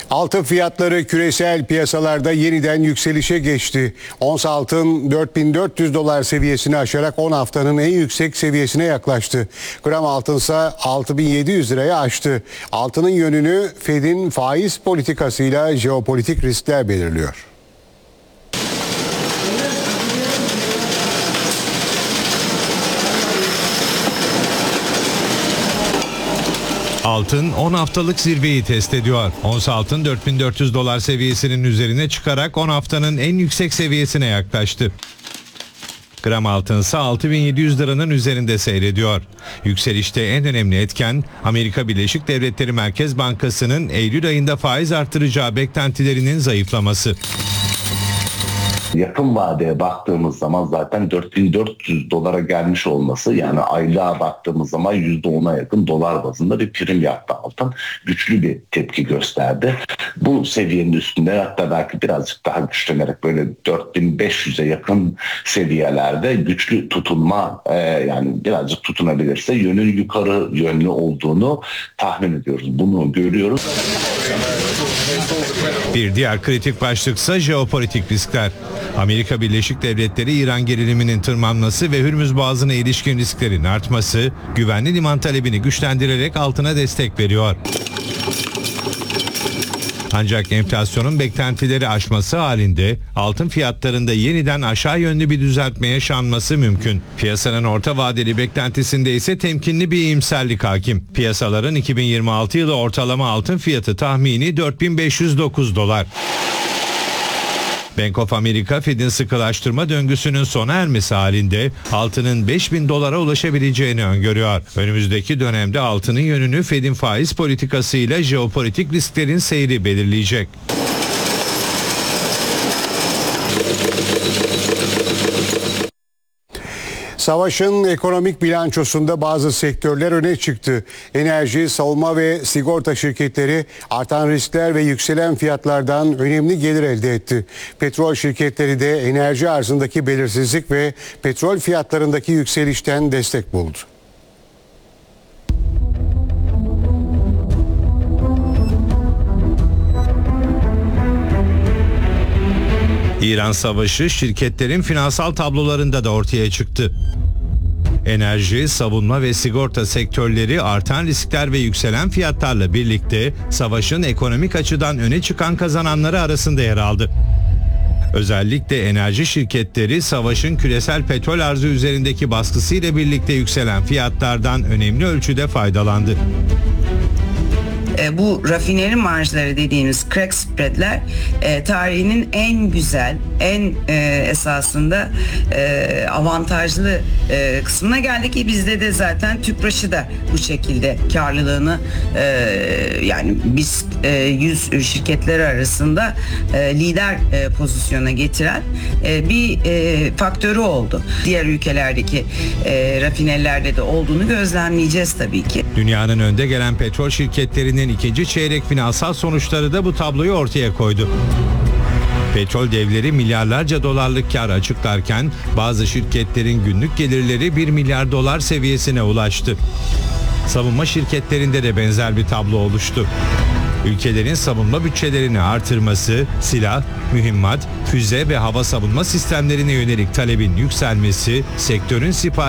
Altın fiyatları küresel piyasalarda yeniden yükselişe geçti. Ons altın 4400 dolar seviyesini aşarak 10 haftanın en yüksek seviyesine yaklaştı. Gram altınsa 6700 liraya aştı. Altının yönünü Fed'in faiz politikasıyla jeopolitik riskler belirliyor. Altın 10 haftalık zirveyi test ediyor. Ons altın 4400 dolar seviyesinin üzerine çıkarak 10 haftanın en yüksek seviyesine yaklaştı. Gram altın ise 6700 liranın üzerinde seyrediyor. Yükselişte en önemli etken Amerika Birleşik Devletleri Merkez Bankası'nın Eylül ayında faiz artıracağı beklentilerinin zayıflaması. Yakın vadeye baktığımız zaman zaten 4400 dolara gelmiş olması, yani aylığa baktığımız zaman %10'a yakın dolar bazında bir prim yaptı altın. Güçlü bir tepki gösterdi. Bu seviyenin üstünde, hatta belki birazcık daha güçlenerek böyle 4500'e yakın seviyelerde güçlü tutunma, yani birazcık tutunabilirse yönün yukarı yönlü olduğunu tahmin ediyoruz. Bunu görüyoruz. Bir diğer kritik başlıksa jeopolitik riskler. Amerika Birleşik Devletleri İran geriliminin tırmanması ve Hürmüz Boğazı'na ilişkin risklerin artması, güvenli liman talebini güçlendirerek altına destek veriyor. Ancak enflasyonun beklentileri aşması halinde altın fiyatlarında yeniden aşağı yönlü bir düzeltme yaşanması mümkün. Piyasanın orta vadeli beklentisinde ise temkinli bir iyimserlik hakim. Piyasaların 2026 yılı ortalama altın fiyatı tahmini 4509 dolar. Bank of America, Fed'in sıkılaştırma döngüsünün sona ermesi halinde altının 5000 dolara ulaşabileceğini öngörüyor. Önümüzdeki dönemde altının yönünü Fed'in faiz politikasıyla jeopolitik risklerin seyri belirleyecek. Savaşın ekonomik bilançosunda bazı sektörler öne çıktı. Enerji, savunma ve sigorta şirketleri artan riskler ve yükselen fiyatlardan önemli gelir elde etti. Petrol şirketleri de enerji arzındaki belirsizlik ve petrol fiyatlarındaki yükselişten destek buldu. İran savaşı şirketlerin finansal tablolarında da ortaya çıktı. Enerji, savunma ve sigorta sektörleri artan riskler ve yükselen fiyatlarla birlikte savaşın ekonomik açıdan öne çıkan kazananları arasında yer aldı. Özellikle enerji şirketleri savaşın küresel petrol arzı üzerindeki baskısıyla birlikte yükselen fiyatlardan önemli ölçüde faydalandı. Bu rafineri marjları dediğimiz crack spreadler tarihinin en güzel, en esasında avantajlı kısmına geldi ki bizde de zaten Tüpraş'ı da bu şekilde karlılığını yani biz 100 şirketler arasında lider pozisyona getiren bir faktörü oldu. Diğer ülkelerdeki rafinerilerde de olduğunu gözlemleyeceğiz tabii ki. Dünyanın önde gelen petrol şirketlerinin ikinci çeyrek finansal sonuçları da bu tabloyu ortaya koydu. Petrol devleri milyarlarca dolarlık kar açıklarken bazı şirketlerin günlük gelirleri 1 milyar dolar seviyesine ulaştı. Savunma şirketlerinde de benzer bir tablo oluştu. Ülkelerin savunma bütçelerini artırması, silah, mühimmat, füze ve hava savunma sistemlerine yönelik talebin yükselmesi, sektörün